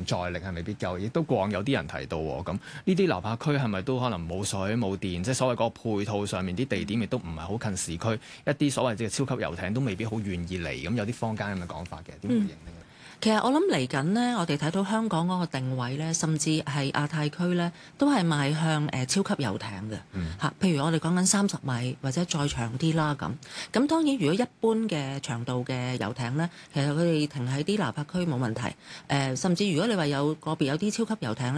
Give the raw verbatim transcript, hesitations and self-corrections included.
承載力係未必夠，亦都過往有啲人提到喎。咁呢啲樓泊區係咪都可能冇水冇電，即係所謂嗰個配套上面啲地點亦都唔係好近市區，一啲所謂嘅超級遊艇都未必好願意嚟，咁有啲坊間咁嘅講法嘅，點回應呢？ 其實我諗嚟緊呢，我哋睇到香港嗰個定位呢，甚至係亞太區呢，都係邁向誒超級遊艇嘅嚇。嗯、譬如我哋講緊三十米或者再長啲啦咁。咁當然，如果一般嘅長度嘅遊艇呢，其實佢哋停喺啲樓泊區冇問題。誒、呃，甚至如果你話有個別有啲超級遊艇呢。